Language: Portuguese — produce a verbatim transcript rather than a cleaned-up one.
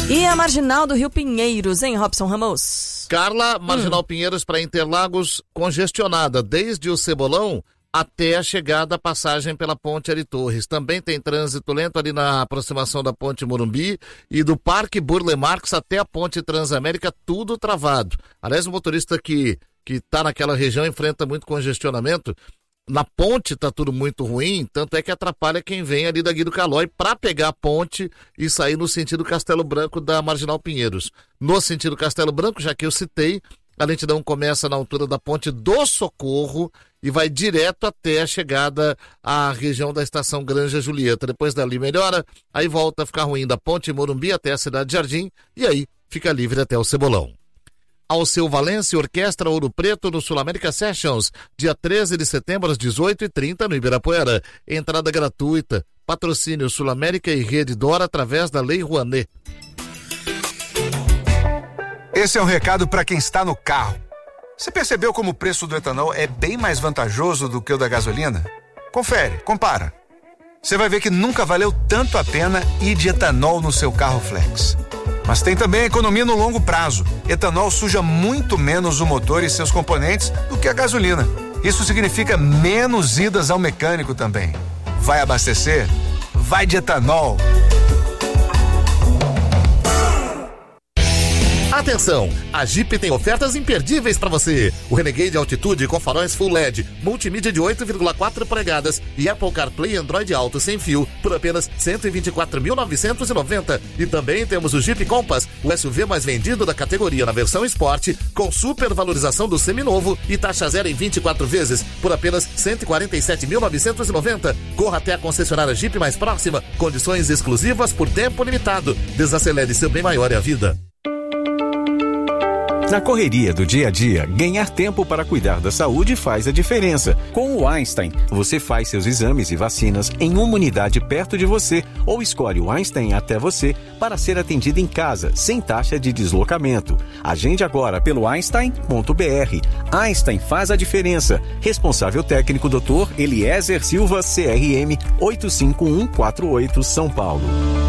E a Marginal do Rio Pinheiros, hein, Robson Ramos? Carla, Marginal hum. Pinheiros para Interlagos congestionada, desde o Cebolão até a chegada à passagem pela Ponte Ari Torres. Também tem trânsito lento ali na aproximação da Ponte Morumbi e do Parque Burle Marx até a Ponte Transamérica, tudo travado. Aliás, o motorista que que está naquela região enfrenta muito congestionamento. Na ponte tá tudo muito ruim, tanto é que atrapalha quem vem ali da Guido Calói para pegar a ponte e sair no sentido Castelo Branco da Marginal Pinheiros. No sentido Castelo Branco, já que eu citei, a lentidão começa na altura da Ponte do Socorro e vai direto até a chegada à região da Estação Granja Julieta. Depois dali melhora, aí volta a ficar ruim da Ponte Morumbi até a Cidade Jardim e aí fica livre até o Cebolão. Alceu Valença, Orquestra Ouro Preto no Sul América Sessions, dia treze de setembro às dezoito e trinta no Ibirapuera. Entrada gratuita, patrocínio Sul América e Rede Dora através da Lei Rouanet. Esse é um recado para quem está no carro. Você percebeu como o preço do etanol é bem mais vantajoso do que o da gasolina? Confere, compara. Você vai ver que nunca valeu tanto a pena ir de etanol no seu carro flex. Mas tem também a economia no longo prazo. Etanol suja muito menos o motor e seus componentes do que a gasolina. Isso significa menos idas ao mecânico também. Vai abastecer? Vai de etanol. Atenção, a Jeep tem ofertas imperdíveis para você. O Renegade Altitude com faróis Full L E D, multimídia de oito vírgula quatro polegadas e Apple CarPlay e Android Auto sem fio por apenas cento e vinte e quatro mil novecentos e noventa. E também temos o Jeep Compass, o S U V mais vendido da categoria na versão Sport, com super valorização do seminovo e taxa zero em vinte e quatro vezes por apenas cento e quarenta e sete mil novecentos e noventa. Corra até a concessionária Jeep mais próxima, condições exclusivas por tempo limitado. Desacelere, seu bem maior é a vida. Na correria do dia a dia, ganhar tempo para cuidar da saúde faz a diferença. Com o Einstein, você faz seus exames e vacinas em uma unidade perto de você ou escolhe o Einstein até você para ser atendido em casa, sem taxa de deslocamento. Agende agora pelo einstein ponto b r. Einstein faz a diferença. Responsável técnico doutor Eliezer Silva, C R M oito cinco um quatro oito, São Paulo.